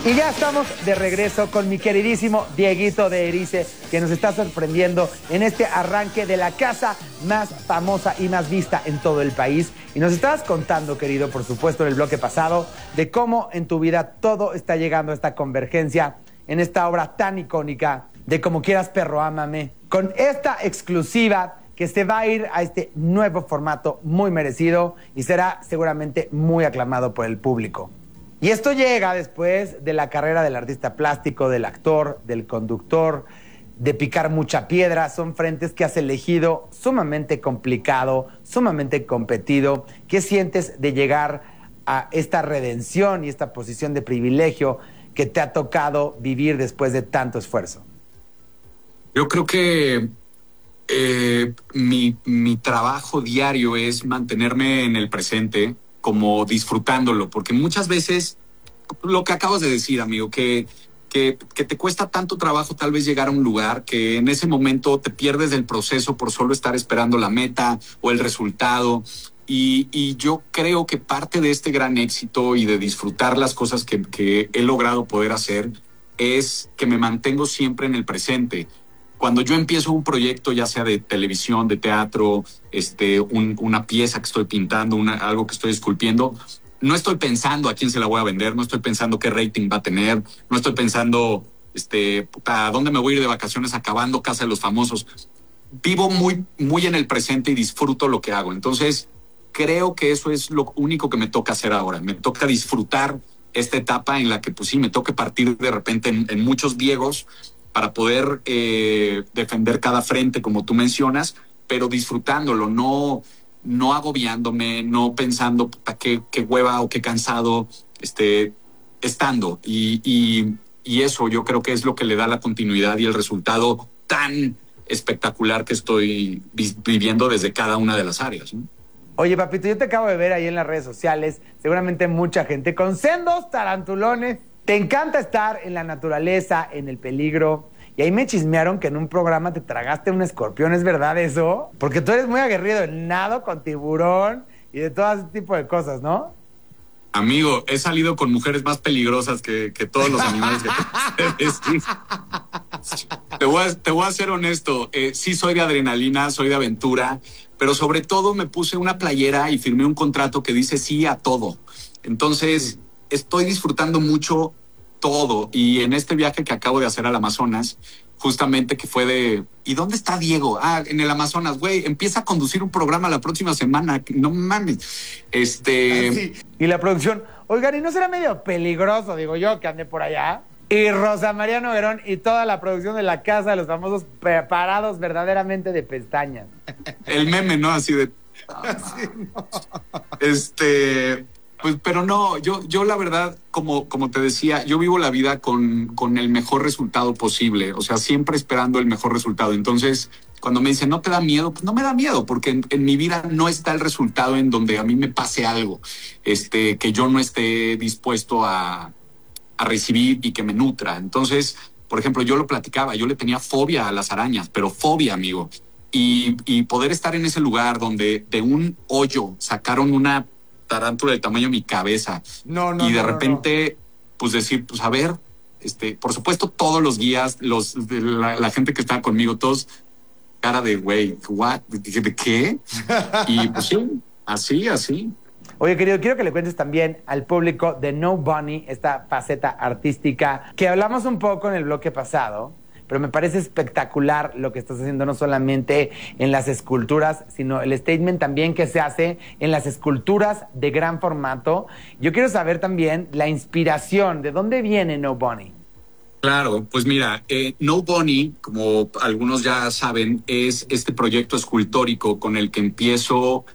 Y ya estamos de regreso con mi queridísimo Dieguito de Erice, que nos está sorprendiendo en este arranque de la casa más famosa y más vista en todo el país. Y nos estabas contando, querido, por supuesto, en el bloque pasado, de cómo en tu vida todo está llegando a esta convergencia en esta obra tan icónica de Como quieras, perro, ámame, con esta exclusiva que se va a ir a este nuevo formato muy merecido y será seguramente muy aclamado por el público. Y esto llega después de la carrera del artista plástico, del actor, del conductor, de picar mucha piedra. Son frentes que has elegido sumamente complicado, sumamente competido. ¿Qué sientes de llegar a esta redención y esta posición de privilegio que te ha tocado vivir después de tanto esfuerzo? Yo creo que mi trabajo diario es mantenerme en el presente, como disfrutándolo, porque muchas veces, lo que acabas de decir, amigo, que te cuesta tanto trabajo tal vez llegar a un lugar que en ese momento te pierdes del proceso por solo estar esperando la meta o el resultado. Y yo creo que parte de este gran éxito y de disfrutar las cosas que he logrado poder hacer es que me mantengo siempre en el presente. Cuando yo empiezo un proyecto, ya sea de televisión, de teatro, una pieza que estoy pintando, algo que estoy esculpiendo, no estoy pensando a quién se la voy a vender, no estoy pensando qué rating va a tener, no estoy pensando a dónde me voy a ir de vacaciones acabando Casa de los Famosos. Vivo muy, muy en el presente y disfruto lo que hago. Entonces, creo que eso es lo único que me toca hacer ahora. Me toca disfrutar esta etapa en la que, pues sí, me toca partir de repente en muchos Diegos para poder defender cada frente, como tú mencionas, pero disfrutándolo, no agobiándome, no pensando qué hueva o qué cansado estando. Y eso yo creo que es lo que le da la continuidad y el resultado tan espectacular que estoy viviendo desde cada una de las áreas, ¿no? Oye, papito, yo te acabo de ver ahí en las redes sociales, seguramente mucha gente con sendos tarantulones. Te encanta estar en la naturaleza, en el peligro. Y ahí me chismearon que en un programa te tragaste un escorpión. ¿Es verdad eso? Porque tú eres muy aguerrido en nado, con tiburón y de todo ese tipo de cosas, ¿no? Amigo, he salido con mujeres más peligrosas que todos los animales que te voy a ser honesto. Sí soy de adrenalina, soy de aventura, pero sobre todo me puse una playera y firmé un contrato que dice sí a todo. Entonces, estoy disfrutando mucho todo. Y en este viaje que acabo de hacer al Amazonas, justamente que fue de... ¿Y dónde está Diego? En el Amazonas, güey, empieza a conducir un programa la próxima semana. No mames. Sí. Y la producción, oigan, ¿y no será medio peligroso, digo yo, que ande por allá? Y Rosa María Noguerón y toda la producción de la Casa de los Famosos preparados verdaderamente de pestañas. El meme, ¿no? Así de... Sí, no. Pues, pero no, yo la verdad, como te decía, yo vivo la vida con el mejor resultado posible, o sea, siempre esperando el mejor resultado. Entonces, cuando me dicen, ¿no te da miedo? Pues no me da miedo, porque en mi vida no está el resultado en donde a mí me pase algo, que yo no esté dispuesto a recibir y que me nutra. Entonces, por ejemplo, yo lo platicaba, yo le tenía fobia a las arañas, pero fobia, amigo. Y poder estar en ese lugar donde de un hoyo sacaron una tarántula del tamaño de mi cabeza. Y de repente, pues decir, pues a ver, por supuesto, todos los guías, la gente que estaba conmigo, todos, cara de güey, ¿what? ¿De qué? Y pues sí, así. Oye, querido, quiero que le cuentes también al público de No Bunny, esta faceta artística, que hablamos un poco en el bloque pasado, pero me parece espectacular lo que estás haciendo, no solamente en las esculturas, sino el statement también que se hace en las esculturas de gran formato. Yo quiero saber también la inspiración, ¿de dónde viene No Bunny? Claro, pues mira, No Bunny, como algunos ya saben, es este proyecto escultórico con el que empiezo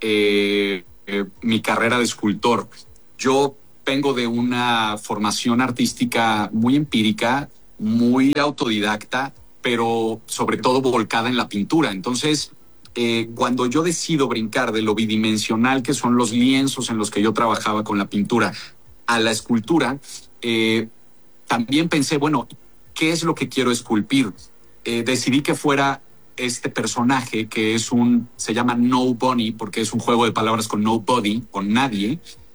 mi carrera de escultor. Yo vengo de una formación artística muy empírica, muy autodidacta, pero sobre todo volcada en la pintura. Entonces, cuando yo decido brincar de lo bidimensional que son los lienzos en los que yo trabajaba con la pintura a la escultura, también pensé, bueno, ¿qué es lo que quiero esculpir? Decidí que fuera este personaje que se llama No Bunny, porque es un juego de palabras con nobody, con nadie,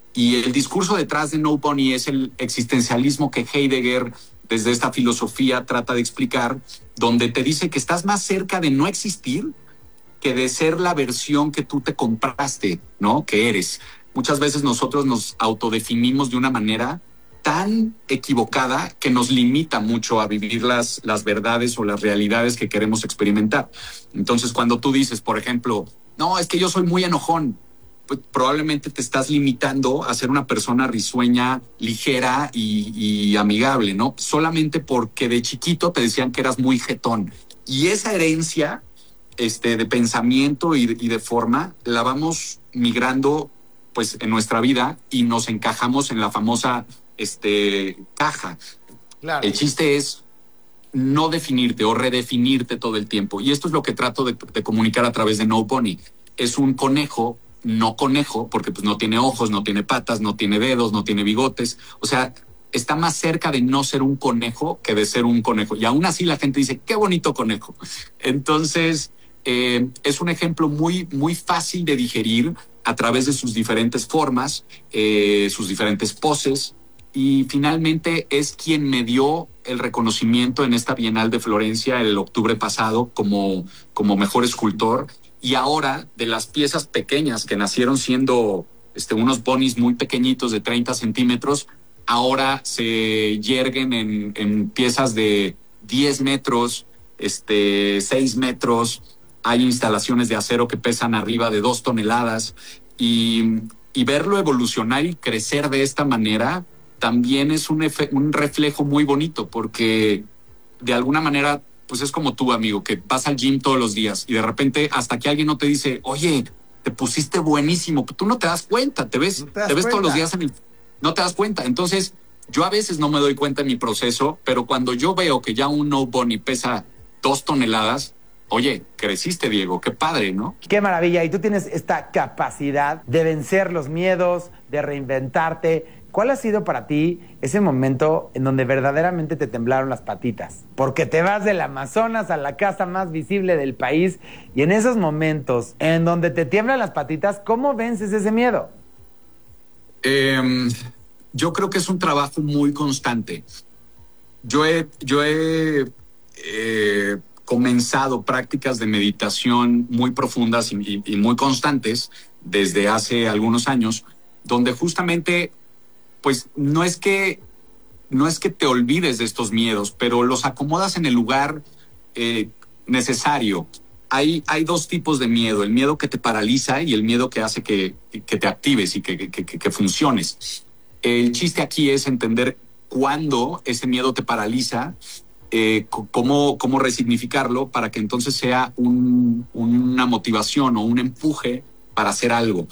Y el discurso detrás de No Bunny es el existencialismo que Heidegger, desde esta filosofía, trata de explicar, donde te dice que estás más cerca de no existir que de ser la versión que tú te compraste, ¿no? Que eres. Muchas veces nosotros nos autodefinimos de una manera tan equivocada que nos limita mucho a vivir las verdades o las realidades que queremos experimentar. Entonces, cuando tú dices, por ejemplo, no, es que yo soy muy enojón, pues probablemente te estás limitando a ser una persona risueña, ligera y amigable, ¿no? Solamente porque de chiquito te decían que eras muy jetón. Y esa herencia de pensamiento y de forma la vamos migrando pues en nuestra vida y nos encajamos en la famosa caja. Claro. El chiste es no definirte o redefinirte todo el tiempo. Y esto es lo que trato de comunicar a través de No Bunny. Es un conejo, no conejo, porque pues no tiene ojos, no tiene patas, no tiene dedos, no tiene bigotes. O sea, está más cerca de no ser un conejo que de ser un conejo. Y aún así la gente dice, qué bonito conejo. Entonces, es un ejemplo muy, muy fácil de digerir a través de sus diferentes formas, sus diferentes poses. Y finalmente es quien me dio el reconocimiento en esta Bienal de Florencia el octubre pasado como mejor escultor. Y ahora, de las piezas pequeñas que nacieron siendo unos bonis muy pequeñitos de 30 centímetros, ahora se yerguen en piezas de 10 metros, 6 metros. Hay instalaciones de acero que pesan arriba de 2 toneladas. Y verlo evolucionar y crecer de esta manera también es un reflejo muy bonito, porque de alguna manera pues es como tú, amigo, que vas al gym todos los días y de repente hasta que alguien no te dice, oye, te pusiste buenísimo, tú no te das cuenta, te ves todos los días no te das cuenta. Entonces yo a veces no me doy cuenta en mi proceso, pero cuando yo veo que ya un No Bunny pesa 2 toneladas, oye, creciste, Diego, qué padre, ¿no? Qué maravilla. Y tú tienes esta capacidad de vencer los miedos, de reinventarte. ¿Cuál ha sido para ti ese momento en donde verdaderamente te temblaron las patitas? Porque te vas del Amazonas a la casa más visible del país y en esos momentos en donde te tiemblan las patitas, ¿cómo vences ese miedo? Yo creo que es un trabajo muy constante. Yo he comenzado prácticas de meditación muy profundas y muy constantes desde hace algunos años, donde justamente pues no es que te olvides de estos miedos, pero los acomodas en el lugar necesario. Hay 2 tipos de miedo: el miedo que te paraliza y el miedo que hace que te actives y que funciones. El chiste aquí es entender cuándo ese miedo te paraliza, cómo resignificarlo para que entonces sea una motivación o un empuje para hacer algo.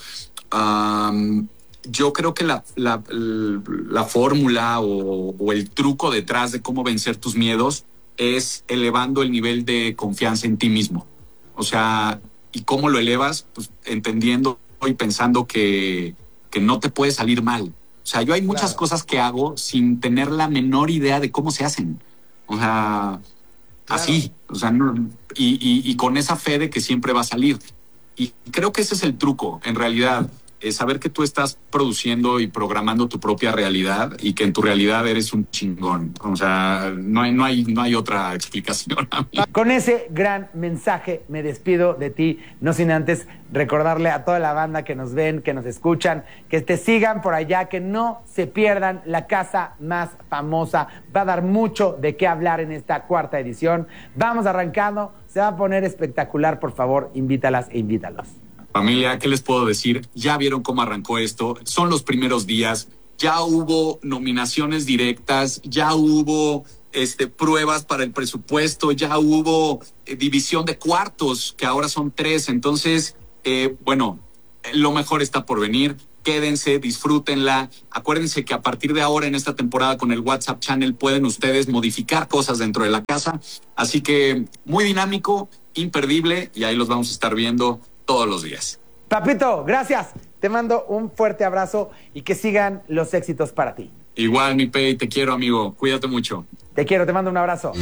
Yo creo que la fórmula o el truco detrás de cómo vencer tus miedos es elevando el nivel de confianza en ti mismo. O sea, ¿y cómo lo elevas? Pues entendiendo y pensando que no te puede salir mal. O sea, yo hay muchas cosas que hago sin tener la menor idea de cómo se hacen. O sea, así. O sea, y con esa fe de que siempre va a salir. Y creo que ese es el truco, en realidad. Saber que tú estás produciendo y programando tu propia realidad y que en tu realidad eres un chingón. O sea, no hay otra explicación. Con ese gran mensaje me despido de ti, no sin antes recordarle a toda la banda que nos ven, que nos escuchan, que te sigan por allá, que no se pierdan la casa más famosa. Va a dar mucho de qué hablar en esta 4ª edición. Vamos arrancando, se va a poner espectacular. Por favor, invítalas e invítalos. Familia, ¿qué les puedo decir? Ya vieron cómo arrancó esto. Son los primeros días. Ya hubo nominaciones directas, ya hubo pruebas para el presupuesto, ya hubo división de cuartos, que ahora son 3. Entonces, bueno, lo mejor está por venir. Quédense, disfrútenla. Acuérdense que a partir de ahora en esta temporada con el WhatsApp Channel pueden ustedes modificar cosas dentro de la casa. Así que muy dinámico, imperdible, y ahí los vamos a estar viendo todos los días. Papito, gracias. Te mando un fuerte abrazo y que sigan los éxitos para ti. Igual, mi Pei, te quiero, amigo. Cuídate mucho. Te quiero, te mando un abrazo.